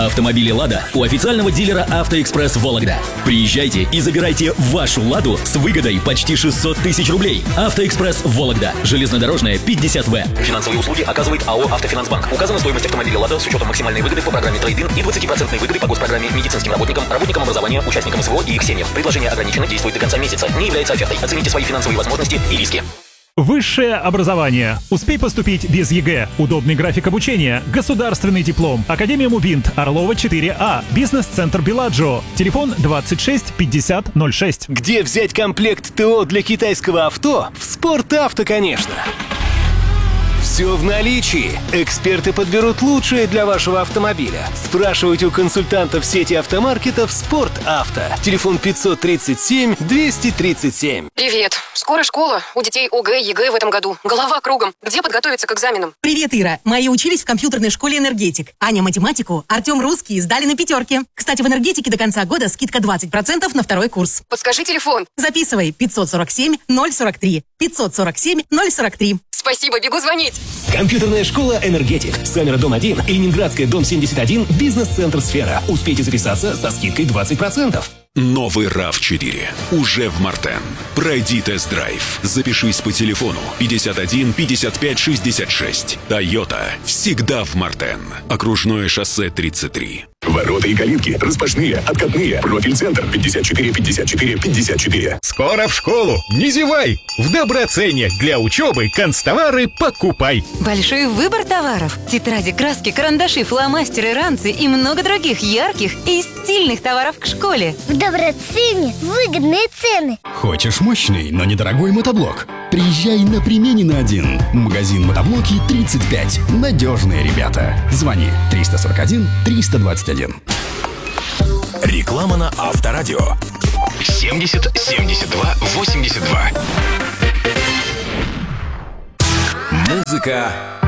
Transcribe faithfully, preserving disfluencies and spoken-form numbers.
Автомобили «Лада» у официального дилера «Автоэкспресс» Вологда. Приезжайте и забирайте вашу «Ладу» с выгодой почти шестьсот тысяч рублей. «Автоэкспресс» Вологда. Железнодорожная, пятьдесят В. Финансовые услуги оказывает АО «Автофинансбанк». Указана стоимость автомобиля «Лада» с учетом максимальной выгоды по программе «Трейд-ин» и двадцать процентов выгоды по госпрограмме медицинским работникам, работникам образования, участникам СВО и их семьям. Предложение ограничено, действует до конца месяца. Не является офертой. Оцените свои финансовые возможности и риски. Высшее образование. Успей поступить без ЕГЭ. Удобный график обучения. Государственный диплом. Академия Мубинт. Орлова четыре А. Бизнес-центр Беладжо. Телефон двадцать шесть пятьдесят ноль шесть. Где взять комплект ТО для китайского авто? В «Спорт-Авто», конечно. Все в наличии. Эксперты подберут лучшее для вашего автомобиля. Спрашивайте у консультантов сети автомаркетов «Спорт-Авто». Телефон пятьсот тридцать семь двести тридцать семь. Привет. Скоро школа. У детей ОГЭ, ЕГЭ в этом году. Голова кругом. Где подготовиться к экзаменам? Привет, Ира. Мои учились в компьютерной школе «Энергетик». Аня математику, Артем русский сдали на пятерке. Кстати, в «Энергетике» до конца года скидка двадцать процентов на второй курс. Подскажи телефон. Записывай. пятьсот сорок семь ноль сорок три. пятьсот сорок семь ноль сорок три. Спасибо, бегу звонить. Компьютерная школа «Энергетик». Саммера, дом один, Ленинградская, дом семьдесят один, бизнес-центр «Сфера». Успейте записаться со скидкой двадцать процентов. Новый рав четыре уже в Мартен. Пройди тест-драйв. Запишись по телефону пятьдесят один пятьдесят пять шестьдесят шесть. Тойота всегда в Мартен. Окружное шоссе тридцать три. Ворота и калитки распашные, откатные. Профиль-центр пятьдесят четыре пятьдесят четыре пятьдесят четыре. Скоро в школу. Не зевай. В доброцене для учебы канцтовары покупай. Большой выбор товаров. Тетради, краски, карандаши, фломастеры, ранцы и много других ярких и стильных товаров к школе. В доброцене выгодные цены. Хочешь мощный, но недорогой мотоблок? Приезжай на Применина один. Магазин мотоблоки тридцать пять. Надежные ребята. Звони триста сорок один триста двадцать один. Реклама на Авторадио. семьдесят семьдесят два восемьдесят два. Музыка